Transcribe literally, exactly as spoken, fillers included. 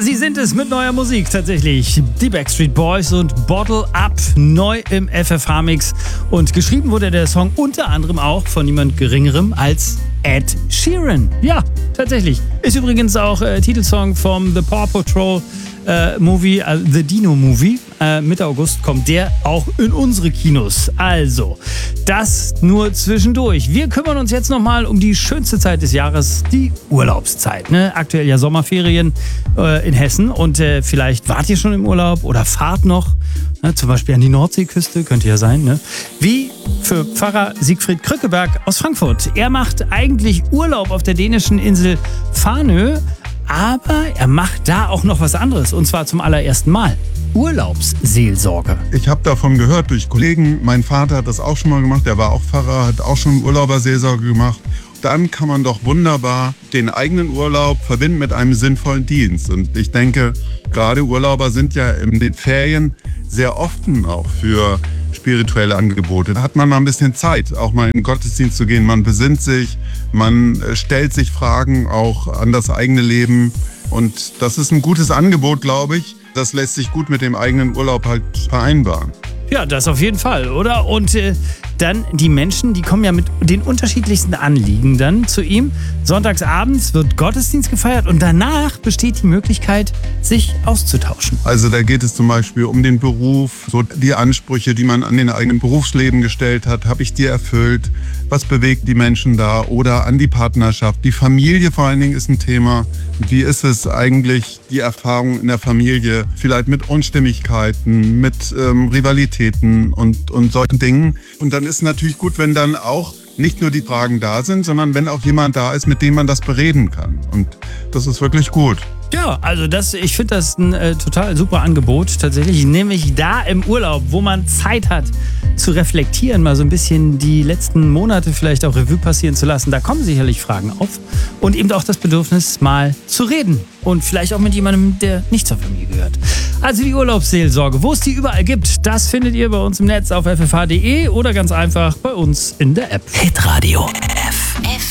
sie sind es mit neuer Musik tatsächlich. Die Backstreet Boys und Bottle Up, neu im F F H-Mix. Und geschrieben wurde der Song unter anderem auch von niemand Geringerem als Ed Sheeran. Ja, tatsächlich. Ist übrigens auch äh, Titelsong vom The Paw Patrol äh, Movie, äh, The Dino Movie. Äh, Mitte August kommt der auch in unsere Kinos. Also, das nur zwischendurch. Wir kümmern uns jetzt nochmal um die schönste Zeit des Jahres, die Urlaubszeit. Ne? Aktuell ja Sommerferien äh, in Hessen und äh, vielleicht wart ihr schon im Urlaub oder fahrt noch. Ne? Zum Beispiel an die Nordseeküste, könnte ja sein. Ne? Wie für Pfarrer Siegfried Krückeberg aus Frankfurt. Er macht eigentlich Urlaub auf der dänischen Insel Fanø, aber er macht da auch noch was anderes und zwar zum allerersten Mal. Urlaubsseelsorge. Ich habe davon gehört durch Kollegen. Mein Vater hat das auch schon mal gemacht. Der war auch Pfarrer, hat auch schon Urlauberseelsorge gemacht. Dann kann man doch wunderbar den eigenen Urlaub verbinden mit einem sinnvollen Dienst. Und ich denke, gerade Urlauber sind ja in den Ferien sehr offen auch für spirituelle Angebote. Da hat man mal ein bisschen Zeit, auch mal in den Gottesdienst zu gehen. Man besinnt sich, man stellt sich Fragen auch an das eigene Leben. Und das ist ein gutes Angebot, glaube ich. Das lässt sich gut mit dem eigenen Urlaub halt vereinbaren. Ja, das auf jeden Fall, oder? Und äh, dann die Menschen, die kommen ja mit den unterschiedlichsten Anliegen dann zu ihm. Sonntagsabends wird Gottesdienst gefeiert und danach besteht die Möglichkeit, sich auszutauschen. Also da geht es zum Beispiel um den Beruf, so die Ansprüche, die man an den eigenen Berufsleben gestellt hat. Habe ich die erfüllt? Was bewegt die Menschen da? Oder an die Partnerschaft. Die Familie vor allen Dingen ist ein Thema. Wie ist es eigentlich, die Erfahrung in der Familie? Vielleicht mit Unstimmigkeiten, mit ähm, Rivalitäten und, und solchen Dingen. Und dann ist es natürlich gut, wenn dann auch nicht nur die Fragen da sind, sondern wenn auch jemand da ist, mit dem man das bereden kann. Und das ist wirklich gut. Ja, also das, ich finde das ein äh, total super Angebot tatsächlich, nämlich da im Urlaub, wo man Zeit hat zu reflektieren, mal so ein bisschen die letzten Monate vielleicht auch Revue passieren zu lassen. Da kommen sicherlich Fragen auf und eben auch das Bedürfnis, mal zu reden und vielleicht auch mit jemandem, der nicht zur Familie gehört. Also die Urlaubsseelsorge, wo es die überall gibt, das findet ihr bei uns im Netz auf f f h punkt d e oder ganz einfach bei uns in der App. Hitradio F F